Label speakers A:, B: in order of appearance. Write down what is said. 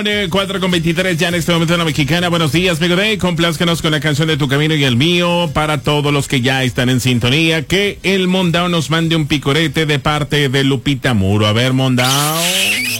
A: 4:23 ya en este momento en la mexicana. Buenos días, amigo Day. Complázcanos con la canción de Tu Camino y el Mío para todos los que ya están en sintonía. Que el Mondao nos mande un picorete de parte de Lupita Muro. A ver, Mondao.